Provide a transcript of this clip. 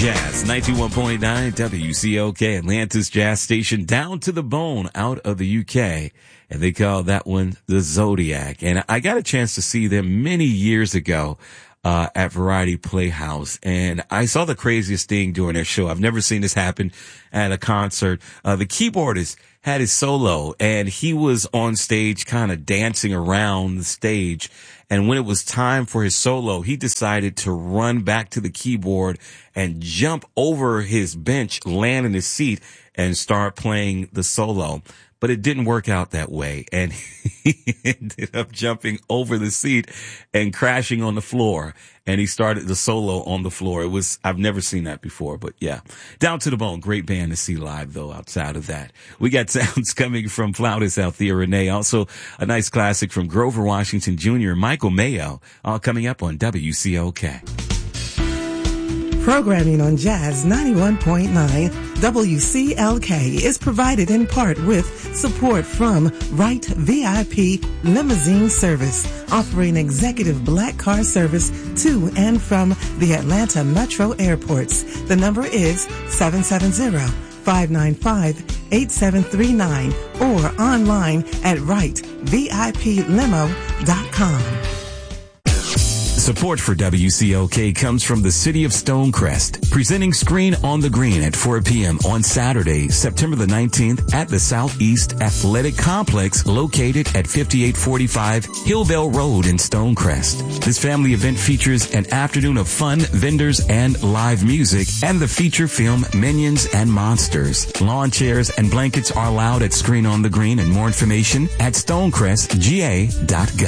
Jazz 91.9 WCOK, Atlanta's jazz station, down to the bone out of the UK. And they call that one the Zodiac. And I got a chance to see them many years ago at Variety Playhouse. And I saw the craziest thing during their show. I've never seen this happen at a concert. The keyboardist had his solo and he was on stage kind of dancing around the stage. And when it was time for his solo, he decided to run back to the keyboard and jump over his bench, land in his seat, and start playing the solo. But it didn't work out that way. And he ended up jumping over the seat and crashing on the floor. And he started the solo on the floor. I've never seen that before, but yeah. Down to the Bone. Great band to see live, though, outside of that. We got sounds coming from flautist Althea Renee. Also, a nice classic from Grover Washington Jr. and Michael Mayo, all coming up on WCOK. Programming on Jazz 91.9 WCLK is provided in part with support from Wright VIP Limousine Service, offering executive black car service to and from the Atlanta Metro airports. The number is 770-595-8739 or online at wrightviplimo.com. Support for WCOK comes from the City of Stonecrest, presenting Screen on the Green at 4 p.m. on Saturday, September the 19th at the Southeast Athletic Complex located at 5845 Hillvale Road in Stonecrest. This family event features an afternoon of fun, vendors, and live music, and the feature film Minions and Monsters. Lawn chairs and blankets are allowed at Screen on the Green, and more information at stonecrestga.gov.